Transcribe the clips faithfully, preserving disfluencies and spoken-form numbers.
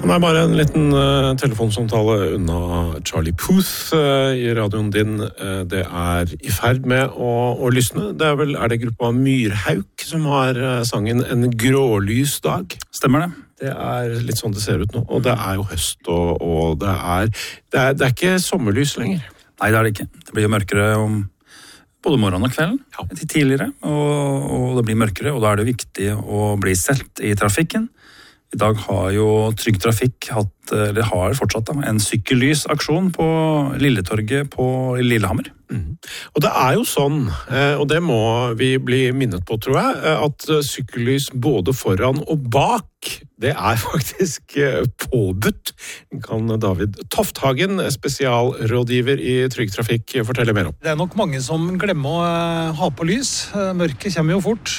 Det er bare en liten uh, telefonsamtale unna Charlie Puth uh, i radioen din. Uh, det er i ferd med å, å lysne. Det er vel er det gruppa Myrhauk som har uh, sangen En grålys dag. Stemmer det. Det er litt sånn det ser ut nå. Og det er jo høst, og, og det, er, det, er, det er ikke sommerlys lenger. Nei, det er det ikke. Det blir jo mørkere om både morgenen og kvelden, ja. Til tidligere, og, og det blir mørkere, og da er det viktig å bli sett i trafikken. I dag har jo Trygg Trafikk hatt, eller har fortsatt da, en sykkellysaksjon på Lilletorget på Lillehammer. Mm. Og det er jo sånn, og det må vi bli minnet på, tror jeg, at sykkellys både foran og bak, det er faktisk påbudt. Kan David Tofthagen, spesialrådgiver i Trygg Trafikk, fortelle mer om? Det er nok mange som glemmer å ha på lys. Mørket kommer jo fort,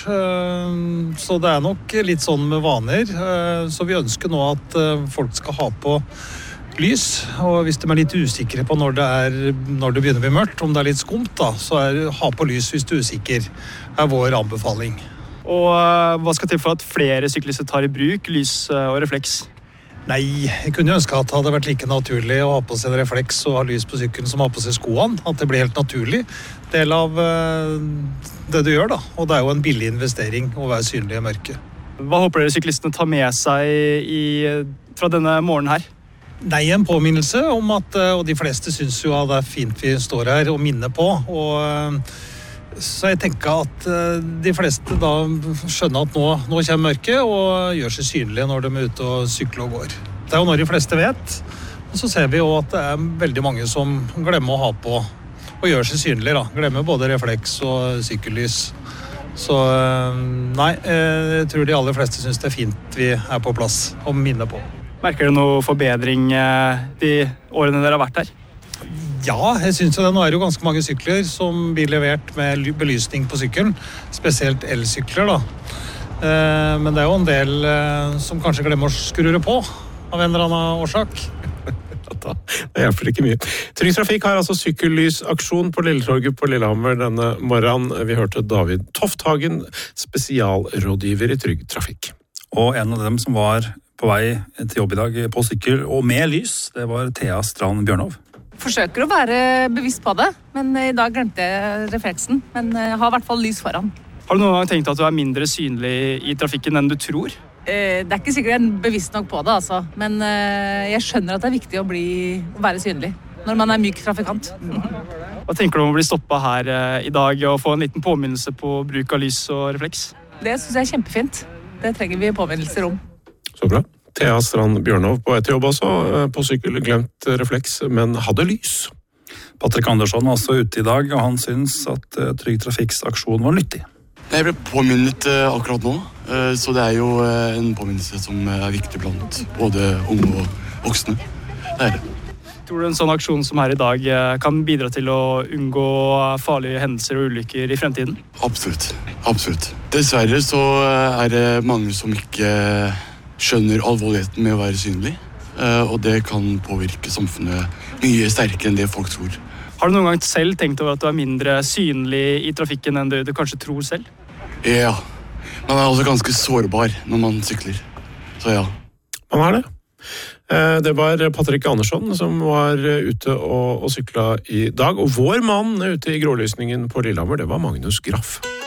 så det er nok litt sånn med vaner. Så vi ønsker nå at folk skal ha på lys, og hvis de er litt usikre på når det, er, når det begynner å bli mørkt, om det er litt skumt, da, så er ha på lys hvis du er usikker, er vår anbefaling. Og hva skal til for at flere syklister tar i bruk lys og refleks? Nei, jeg kunne ønske at det hadde vært like naturlig å ha på seg en refleks og ha lys på sykkelen som å ha på seg skoene, at det blir helt naturlig del av det du gjør da, og det er jo en billig investering å være synlig i mørket. Hva håper dere syklistene tar med seg i, fra denne morgenen her? Nei, en påminnelse om at, og de fleste synes jo at det er fint vi står her og minner på, og så jeg tenker at de fleste da skjønner at nå, nå kommer mørket og gjør seg synlige når de er ute og sykler og går. Det er jo når de fleste vet, og så ser vi jo at det er veldig mange som glemmer å ha på og gjør seg synlige da, glemmer både refleks og sykkellys. Så nei, jeg tror de aller fleste synes det er fint vi er på plass og minner på. Merker dere noe forbedring de årene dere har vært her? Ja, jeg synes jo det. Nå er det jo ganske mange sykler som blir levert med belysning på sykkelen, spesielt elsykler da. Men det er jo en del som kanskje glemmer å skru det på av en eller annen årsak. Det hjelper ikke mye. Trygg Trafikk har altså sykkellysaksjon på Lilletorget på Lillehammer denne morgenen. Vi hørte David Tofthagen, spesialrådgiver i Trygg Trafikk. Og en av dem som var på vei til jobb i dag på sykkel og med lys, det var Thea Strand Bjørnov. Forsøker å være bevisst på det, men i dag glemte jeg refleksen, men jeg har i hvert fall lys foran. Har du noen gang tenkt at du er mindre synlig i trafikken enn du tror? Det er ikke sikkert jeg er bevisst nok på det, altså. Men jeg skjønner at det er viktig å, bli, å være synlig når man er myk trafikant. Hva tenker du om å bli stoppet her i dag og få en liten påminnelse på bruk av lys og refleks? Det synes jeg er kjempefint. Det trenger vi påminnelser om. Så bra. Thea Strand Bjørnov på etter jobb også, på sykkel, glemt refleks, men hadde lys. Patrick Andersson var også ute i dag, og han synes at Trygg Trafikks aksjon var nyttig. Jeg ble påminnet akkurat nå, så det er jo en påminnelse som er viktig blant både unge og voksne. Det er det. Tror du en sånn aksjon som her i dag kan bidra til å unngå farlige hendelser og ulykker i fremtiden? Absolutt, absolutt. Dessverre så er det mange som ikke skjønner alvorligheten med å være synlig, og det kan påvirke samfunnet mye sterkere enn det folk tror. Har du noen gang selv tenkt over at du er mindre synlig i trafikken enn du, du kanskje tror selv? Ja, man er også ganske sårbar når man sykler, så ja. Man er det. Det var Patrick Andersson som var ute og, og sykla i dag, og vår mann ute i grålysningen på Lillehammer, det var Magnus Graff.